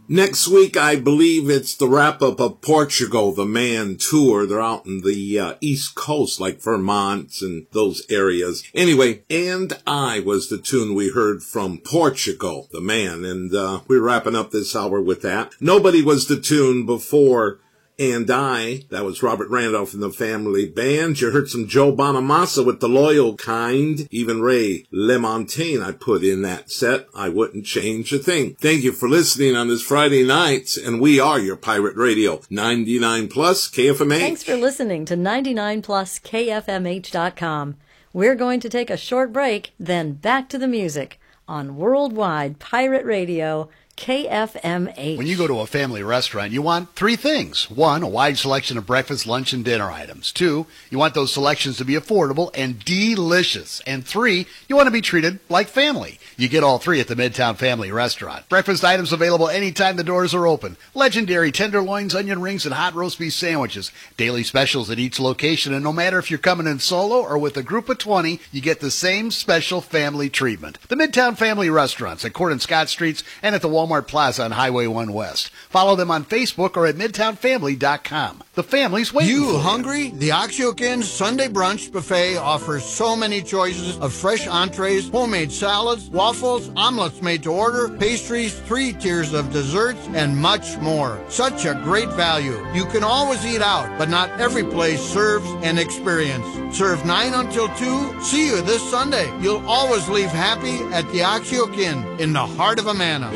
Next week, I believe it's the wrap-up of Portugal, the Man Tour. They're out in the East Coast, like Vermont and those areas. Anyway, And I was the tune we heard from Portugal, the Man, and we're wrapping up this hour with that. Nobody was the tune before And I. That was Robert Randolph and the Family Band. You heard some Joe Bonamassa with The Loyal Kind. Even Ray LaMontagne I put in that set. I wouldn't change a thing. Thank you for listening on this Friday night, and we are your Pirate Radio 99 Plus KFMH. Thanks for listening to 99 Plus KFMH.com. We're going to take a short break, then back to the music on Worldwide Pirate Radio KFMH. When you go to a family restaurant, you want three things. One, a wide selection of breakfast, lunch, and dinner items. Two, you want those selections to be affordable and delicious. And three, you want to be treated like family. You get all three at the Midtown Family Restaurant. Breakfast items available anytime the doors are open. Legendary tenderloins, onion rings, and hot roast beef sandwiches. Daily specials at each location, and no matter if you're coming in solo or with a group of 20, you get the same special family treatment. The Midtown Family Restaurants at Court and Scott Streets and at the Walmart Plaza on Highway 1 West. Follow them on Facebook or at MidtownFamily.com. The family's waiting for you. Hungry? The Oxyokin Sunday Brunch Buffet offers so many choices of fresh entrees, homemade salads, waffles, omelets made to order, pastries, 3 tiers of desserts, and much more. Such a great value. You can always eat out, but not every place serves an experience. Serve 9 until 2. See you this Sunday. You'll always leave happy at the Oxyokin in the heart of Amana.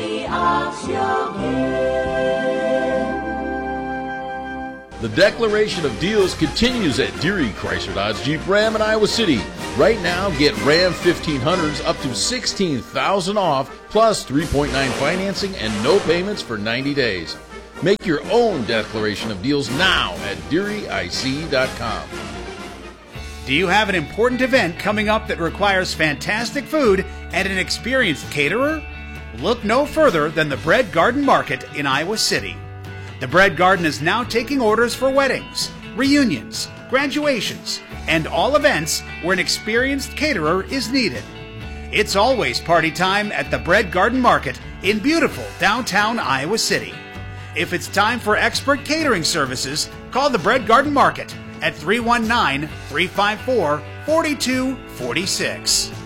The declaration of deals continues at Deary Chrysler Dodge Jeep Ram in Iowa City. Right now, get Ram 1500s up to $16,000 off, plus 3.9 financing and no payments for 90 days. Make your own declaration of deals now at DearyIC.com. Do you have an important event coming up that requires fantastic food and an experienced caterer? Look no further than the Bread Garden Market in Iowa City. The Bread Garden is now taking orders for weddings, reunions, graduations, and all events where an experienced caterer is needed. It's always party time at the Bread Garden Market in beautiful downtown Iowa City. If it's time for expert catering services, call the Bread Garden Market at 319-354-4246.